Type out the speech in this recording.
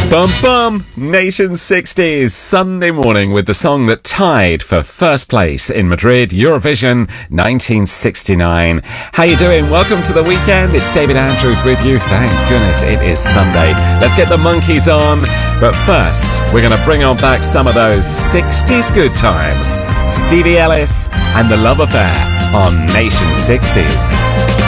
Bum bum! Nation 60s Sunday morning with the song that tied for first place in Madrid Eurovision 1969. How you doing? Welcome to the weekend. It's David Andrews with you. Thank goodness it is Sunday. Let's get the monkeys on. But first, we're going to bring on back some of those 60s good times. Stevie Ellis and The Love Affair on Nation 60s.